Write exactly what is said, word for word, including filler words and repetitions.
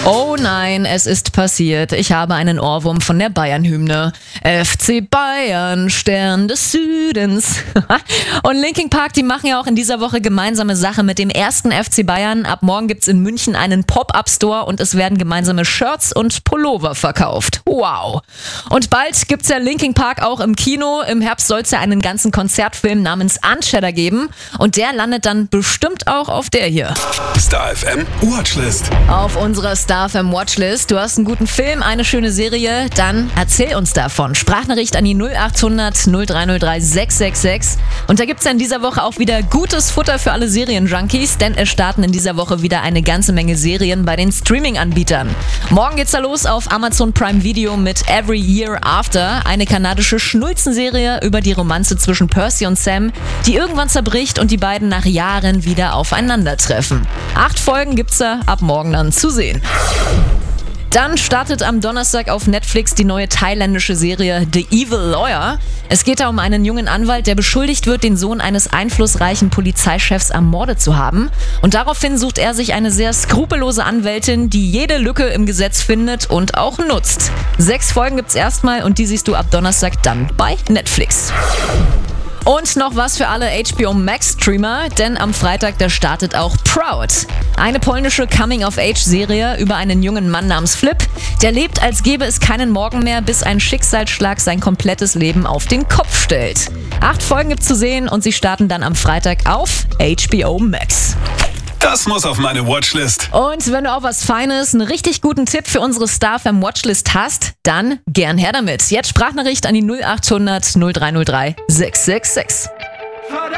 Oh nein, es ist passiert. Ich habe einen Ohrwurm von der Bayern-Hymne. F C Bayern, Stern des Südens. Und Linkin Park, die machen ja auch in dieser Woche gemeinsame Sache mit dem ersten F C Bayern. Ab morgen gibt's in München einen Pop-Up-Store und es werden gemeinsame Shirts und Pullover verkauft. Wow. Und bald gibt's ja Linkin Park auch im Kino. Im Herbst soll's ja einen ganzen Konzertfilm namens Unchatter geben. Und der landet dann bestimmt auch auf der hier. Star F M Watchlist. Auf unserer Star F M Watchlist. Du hast einen guten Film, eine schöne Serie, dann erzähl uns davon. Sprachnachricht an die null acht hundert null drei null drei sechs sechs sechs. Und da gibt's ja in dieser Woche auch wieder gutes Futter für alle Serienjunkies, denn es starten in dieser Woche wieder eine ganze Menge Serien bei den Streaming-Anbietern. Morgen geht's da los auf Amazon Prime Video mit Every Year After, eine kanadische Schnulzenserie über die Romanze zwischen Percy und Sam, die irgendwann zerbricht und die beiden nach Jahren wieder aufeinandertreffen. Acht Folgen gibt's da ab morgen dann zu sehen. Dann startet am Donnerstag auf Netflix die neue thailändische Serie The Evil Lawyer. Es geht da um einen jungen Anwalt, der beschuldigt wird, den Sohn eines einflussreichen Polizeichefs ermordet zu haben. Und daraufhin sucht er sich eine sehr skrupellose Anwältin, die jede Lücke im Gesetz findet und auch nutzt. Sechs Folgen gibt's erstmal und die siehst du ab Donnerstag dann bei Netflix. Und noch was für alle H B O Max-Streamer, denn am Freitag, da startet auch Proud. Eine polnische Coming-of-Age-Serie über einen jungen Mann namens Flip. Der lebt, als gäbe es keinen Morgen mehr, bis ein Schicksalsschlag sein komplettes Leben auf den Kopf stellt. Acht Folgen gibt's zu sehen und sie starten dann am Freitag auf H B O Max. Das muss auf meine Watchlist. Und wenn du auch was Feines, einen richtig guten Tipp für unsere Star F M Watchlist hast, dann gern her damit. Jetzt Sprachnachricht an die null acht hundert null drei null drei sechs sechs sechs.